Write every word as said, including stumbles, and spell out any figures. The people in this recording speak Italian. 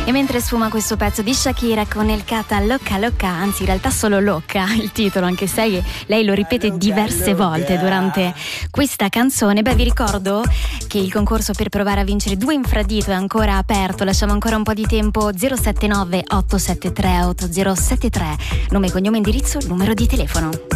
E mentre sfuma questo pezzo di Shakira con El Cata Loca Loca, anzi in realtà solo Loca il titolo, anche se lei lo ripete diverse volte durante questa canzone. Beh, vi ricordo che il concorso per provare a vincere due infradito è ancora aperto, lasciamo ancora un po' di tempo. Zero sette nove otto sette tre otto zero sette tre, nome, cognome, indirizzo, numero di telefono.